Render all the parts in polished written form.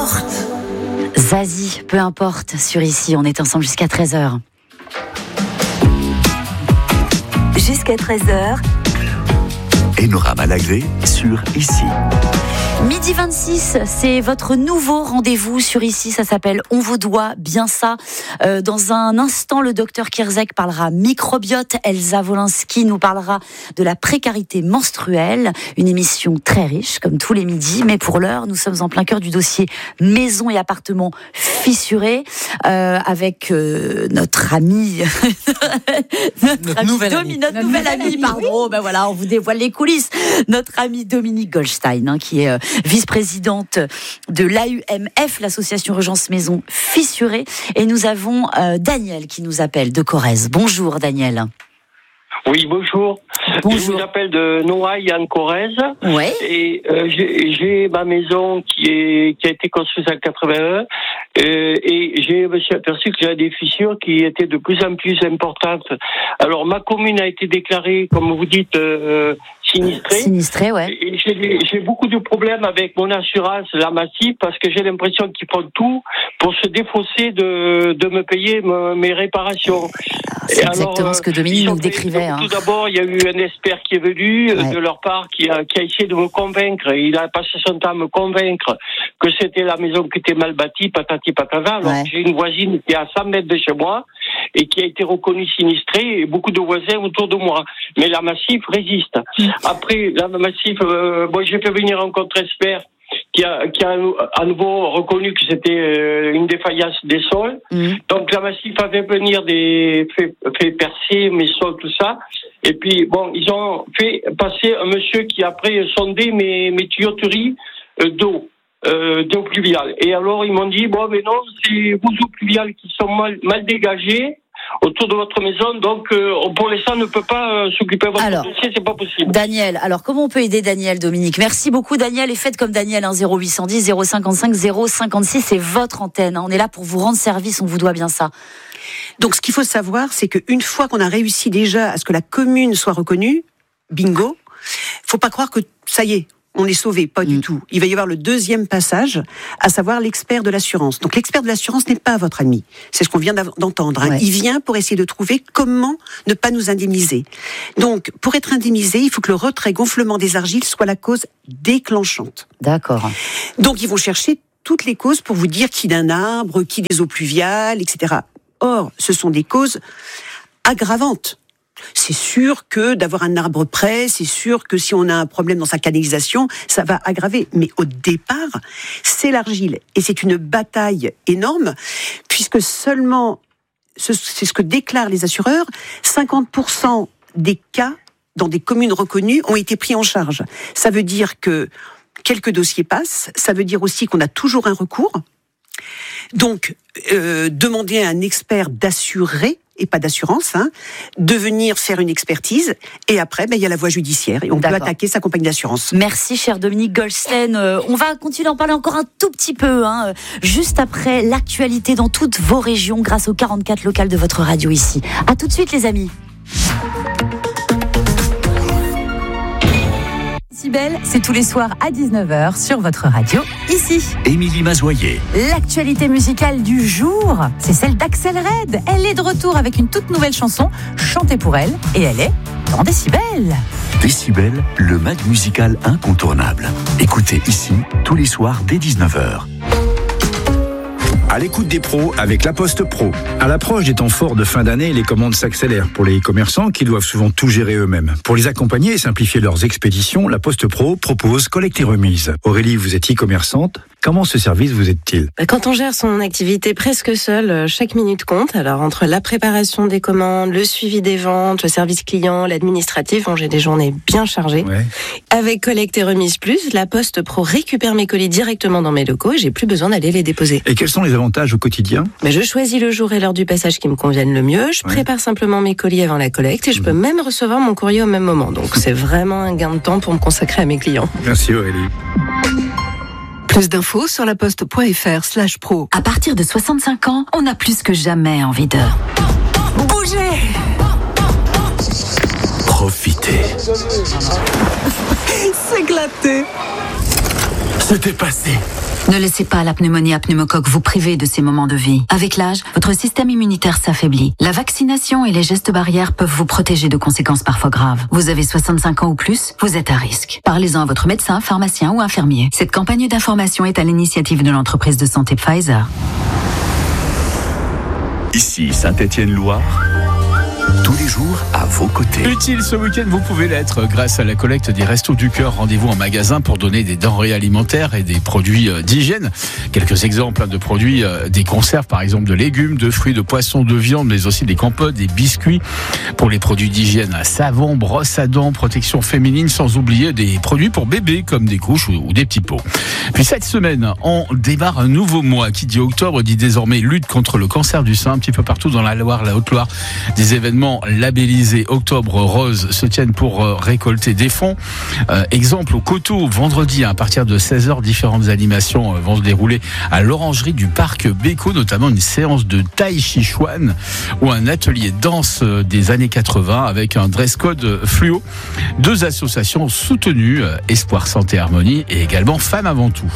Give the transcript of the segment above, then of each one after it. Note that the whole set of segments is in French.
importe. Zazie, peu importe, sur Ici, on est ensemble jusqu'à 13h. Jusqu'à 13h. Enora Malagré sur Ici. Midi 26, c'est votre nouveau rendez-vous sur Ici, ça s'appelle On vous doit bien ça. Dans un instant, le docteur Kierzek parlera microbiote, Elsa Wolinski nous parlera de la précarité menstruelle, une émission très riche comme tous les midis, mais pour l'heure, nous sommes en plein cœur du dossier maison et appartement fissurés avec notre ami notre nouvelle amie, pardon, ben voilà, on vous dévoile les coulisses, notre amie Dominique Goldstein, qui est vice-présidente de l'AUMF, l'association Urgence Maison Fissurée. Et nous avons Daniel qui nous appelle de Corrèze. Bonjour Daniel. Oui, bonjour. Bonjour. Je vous appelle de Noailles en Corrèze. Ouais. Et j'ai ma maison qui a été construite en 81. Et je me suis aperçu que j'avais des fissures qui étaient de plus en plus importantes. Alors ma commune a été déclarée, comme vous dites, sinistrée. Sinistrée, ouais. Et j'ai beaucoup de problèmes avec mon assurance, la Massif, parce que j'ai l'impression qu'ils font tout pour se défausser de me payer mes réparations. C'est exactement ce que Dominique nous décrivait. Tout d'abord, il y a eu un expert qui est venu de leur part qui a essayé de me convaincre. Il a passé son temps à me convaincre que c'était la maison qui était mal bâtie, patati patata. Alors j'ai une voisine qui est à 100 mètres de chez moi et qui a été reconnue sinistrée et beaucoup de voisins autour de moi. Mais la Massif résiste. Après, la Massif, j'ai fait venir un contre-expert qui a à nouveau reconnu que c'était une défaillance des sols. Donc la Massif a fait venir fait percer mes sols, tout ça. Et puis ils ont fait passer un monsieur qui après sondé mes tuyauteries d'eau pluviale. Et alors ils m'ont dit mais non, c'est vos eaux pluviales qui sont mal dégagées autour de votre maison, donc pour l'instant on ne peut pas s'occuper de votre dossier, c'est pas possible. Daniel, alors comment on peut aider Daniel, Dominique? Merci beaucoup Daniel, et faites comme Daniel, 0810 055 056, c'est votre antenne, on est là pour vous rendre service, on vous doit bien ça. Donc ce qu'il faut savoir, c'est qu'une fois qu'on a réussi déjà à ce que la commune soit reconnue, bingo, faut pas croire que ça y est, on est sauvé, pas du tout. Il va y avoir le deuxième passage, à savoir l'expert de l'assurance. Donc l'expert de l'assurance n'est pas votre ami. C'est ce qu'on vient d'entendre. Ouais. Il vient pour essayer de trouver comment ne pas nous indemniser. Donc, pour être indemnisé, il faut que le retrait gonflement des argiles soit la cause déclenchante. D'accord. Donc ils vont chercher toutes les causes pour vous dire qui d'un arbre, qui des eaux pluviales, etc. Or, ce sont des causes aggravantes. C'est sûr que d'avoir un arbre près, c'est sûr que si on a un problème dans sa canalisation, ça va aggraver. Mais au départ, c'est l'argile. Et c'est une bataille énorme, puisque seulement, c'est ce que déclarent les assureurs, 50% des cas dans des communes reconnues ont été pris en charge. Ça veut dire que quelques dossiers passent, ça veut dire aussi qu'on a toujours un recours. Donc, demander à un expert d'assurer, et pas d'assurance, de venir faire une expertise, et après, il y a la voie judiciaire, et on peut attaquer sa compagnie d'assurance. Merci, cher Dominique Goldstein. On va continuer à en parler encore un tout petit peu, juste après l'actualité dans toutes vos régions, grâce aux 44 locales de votre radio ici. À tout de suite, les amis. Si belle, c'est tous les soirs à 19h sur votre radio, ici. Émilie Mazoyer. L'actualité musicale du jour, c'est celle d'Axel Red. Elle est de retour avec une toute nouvelle chanson, chantée pour elle, et elle est dans Décibel. Décibel, le mag musical incontournable. Écoutez ici, tous les soirs dès 19h. À l'écoute des pros avec La Poste Pro. À l'approche des temps forts de fin d'année, les commandes s'accélèrent pour les commerçants qui doivent souvent tout gérer eux-mêmes. Pour les accompagner et simplifier leurs expéditions, La Poste Pro propose collecte et remise. Aurélie, vous êtes e-commerçante. Comment ce service vous aide-t-il ? Quand on gère son activité presque seul, chaque minute compte. Alors entre la préparation des commandes, le suivi des ventes, le service client, l'administratif, j'ai des journées bien chargées. Ouais. Avec collecte et remise plus, La Poste Pro récupère mes colis directement dans mes locaux et j'ai plus besoin d'aller les déposer. Et quels sont les avantages au quotidien ? Je choisis le jour et l'heure du passage qui me conviennent le mieux. Je prépare simplement mes colis avant la collecte et je peux même recevoir mon courrier au même moment. Donc c'est vraiment un gain de temps pour me consacrer à mes clients. Merci Aurélie. Plus d'infos sur laposte.fr/pro. À partir de 65 ans, on a plus que jamais envie de bouger. Profitez. S'éclater. Se dépasser. Ne laissez pas la pneumonie à pneumocoque vous priver de ces moments de vie. Avec l'âge, votre système immunitaire s'affaiblit. La vaccination et les gestes barrières peuvent vous protéger de conséquences parfois graves. Vous avez 65 ans ou plus, vous êtes à risque. Parlez-en à votre médecin, pharmacien ou infirmier. Cette campagne d'information est à l'initiative de l'entreprise de santé Pfizer. Ici Saint-Étienne-Loire, tous les jours à vos côtés. Utile ce week-end, vous pouvez l'être grâce à la collecte des Restos du Cœur. Rendez-vous en magasin pour donner des denrées alimentaires et des produits d'hygiène. Quelques exemples de produits, des conserves par exemple de légumes, de fruits, de poissons, de viande, mais aussi des compotes, des biscuits. Pour les produits d'hygiène, savon, brosse à dents, protection féminine, sans oublier des produits pour bébés comme des couches ou des petits pots. Puis cette semaine, on démarre un nouveau mois. Qui dit octobre dit désormais lutte contre le cancer du sein. Un petit peu partout dans la Loire, la Haute-Loire, des événements labellisés Octobre Rose se tiennent pour récolter des fonds. Exemple au Coteau, vendredi à partir de 16h, différentes animations vont se dérouler à l'orangerie du parc Béco, notamment une séance de Tai Chi Chuan ou un atelier danse des années 80 avec un dress code fluo. 2 associations soutenues, Espoir Santé Harmonie et également Femmes avant tout.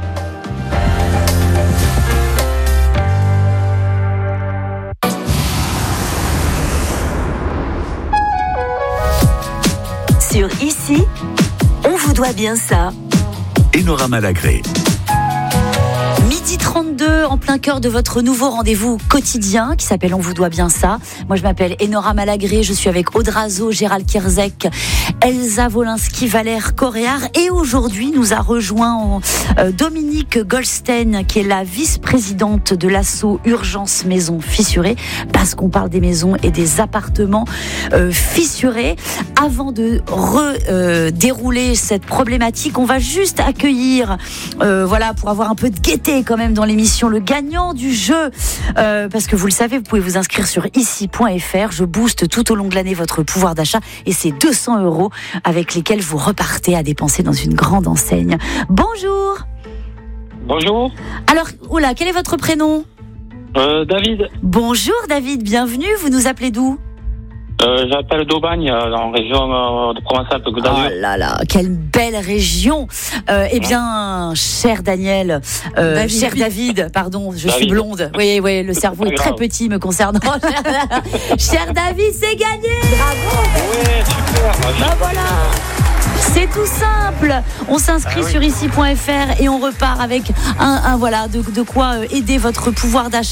Sur Ici, on vous doit bien ça. Enora Malagré. Midi 32, en plein cœur de votre nouveau rendez-vous quotidien qui s'appelle On vous doit bien ça. Moi je m'appelle Enora Malagré, je suis avec Audrazo, Gérald Kierzek, Elsa Wolinski, Valère Coréard et aujourd'hui nous a rejoint Dominique Goldstein qui est la vice-présidente de l'asso Urgence Maisons Fissurées parce qu'on parle des maisons et des appartements fissurés. Avant de dérouler cette problématique, on va juste accueillir pour avoir un peu de gaieté quand même dans l'émission, le gagnant du jeu, parce que vous le savez, vous pouvez vous inscrire sur ici.fr. Je booste tout au long de l'année votre pouvoir d'achat et c'est 200 € avec lesquels vous repartez à dépenser dans une grande enseigne. Bonjour. Bonjour. Alors, quel est votre prénom ? David. Bonjour David, bienvenue, vous nous appelez d'où ? J'appelle d'Aubagne, en région de Provence-Alpes-Côte d'Azur. Oh là là, quelle belle région. Eh bien, cher David, pardon, je suis blonde. Oui, le cerveau est très petit me concernant. Cher David, c'est gagné. Bravo. Oui, super. Voilà. C'est tout simple. On s'inscrit sur ici.fr et on repart avec de quoi aider votre pouvoir d'achat.